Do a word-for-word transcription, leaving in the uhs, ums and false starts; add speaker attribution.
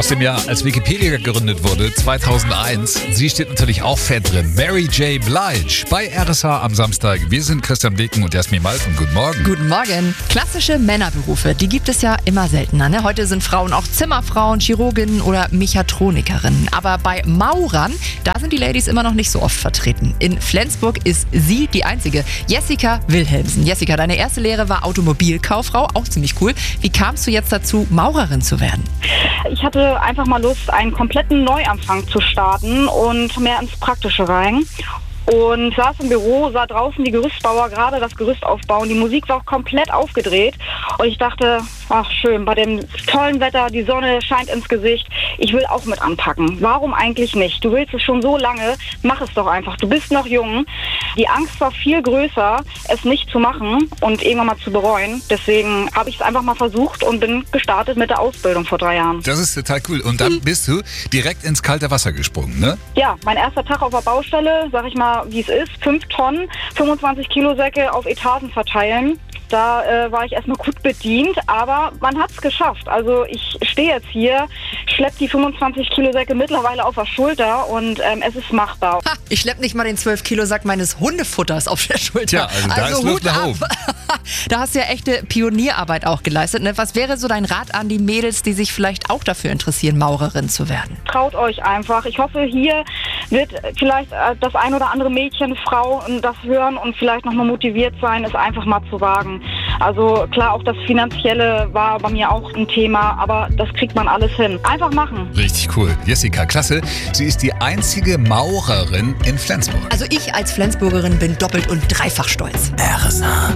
Speaker 1: Aus dem Jahr, als Wikipedia gegründet wurde, zweitausendeins. Sie steht natürlich auch fett drin. Mary J. Blige bei R S H am Samstag. Wir sind Christian Blecken und Jasmin Malten. Guten Morgen.
Speaker 2: Guten Morgen. Klassische Männerberufe, die gibt es ja immer seltener. Ne? Heute sind Frauen auch Zimmerfrauen, Chirurginnen oder Mechatronikerinnen. Aber bei Maurern, da sind die Ladies immer noch nicht so oft vertreten. In Flensburg ist sie die einzige. Jessica Wilhelmsen. Jessica, deine erste Lehre war Automobilkauffrau, auch ziemlich cool. Wie kamst du jetzt dazu, Maurerin zu werden?
Speaker 3: Ich hatte einfach mal Lust, einen kompletten Neuanfang zu starten und mehr ins Praktische rein. Und saß im Büro, sah draußen die Gerüstbauer gerade das Gerüst aufbauen. Die Musik war auch komplett aufgedreht. Und ich dachte, ach schön, bei dem tollen Wetter, die Sonne scheint ins Gesicht. Ich will auch mit anpacken. Warum eigentlich nicht? Du willst es schon so lange, mach es doch einfach. Du bist noch jung. Die Angst war viel größer, es nicht zu machen und irgendwann mal zu bereuen. Deswegen habe ich es einfach mal versucht und bin gestartet mit der Ausbildung vor drei Jahren.
Speaker 1: Das ist total cool. Und dann bist du direkt ins kalte Wasser gesprungen, ne?
Speaker 3: Ja, mein erster Tag auf der Baustelle, sag ich mal, wie es ist, fünf Tonnen, fünfundzwanzig Kilo Säcke auf Etagen verteilen. Da äh, war ich erstmal gut bedient, aber man hat es geschafft. Also ich stehe jetzt hier, schleppe die fünfundzwanzig Kilo Säcke mittlerweile auf der Schulter und ähm, es ist machbar.
Speaker 2: Ha, ich schleppe nicht mal den zwölf Kilo Sack meines Hundefutters auf der Schulter.
Speaker 1: Ja, also da ist Luft nach oben.
Speaker 2: Da hast du ja echte Pionierarbeit auch geleistet. Ne? Was wäre so dein Rat an die Mädels, die sich vielleicht auch dafür interessieren, Maurerin zu werden?
Speaker 3: Traut euch einfach. Ich hoffe, hier wird vielleicht äh, das ein oder andere Mädchen, Frau das hören und vielleicht nochmal motiviert sein, es einfach mal zu wagen. Also klar, auch das Finanzielle war bei mir auch ein Thema, aber das kriegt man alles hin. Einfach machen.
Speaker 1: Richtig cool. Jessica, klasse. Sie ist die einzige Maurerin in Flensburg.
Speaker 2: Also ich als Flensburgerin bin doppelt und dreifach stolz.
Speaker 1: R S H.